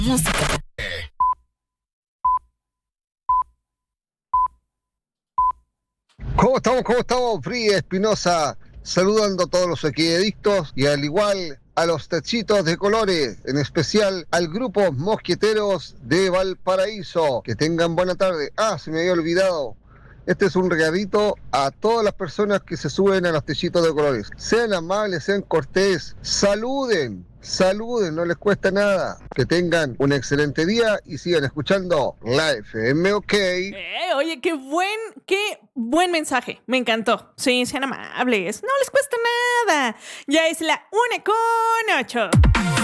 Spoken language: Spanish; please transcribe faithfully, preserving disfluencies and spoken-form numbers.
Música. ¿Cómo estamos? ¿Cómo estamos? Free Espinosa, saludando a todos los equidictos y al igual a los techitos de colores, en especial al grupo Mosqueteros de Valparaíso. Que tengan buena tarde. Ah, se me había olvidado. Este es un regalito a todas las personas que se suben a los techitos de colores. Sean amables, sean cortés, saluden, saluden, no les cuesta nada. Que tengan un excelente día y sigan escuchando la F M OK. Eh, oye, qué buen, qué buen mensaje. Me encantó. Sí, sean amables. No les cuesta nada. Ya es la una con ocho.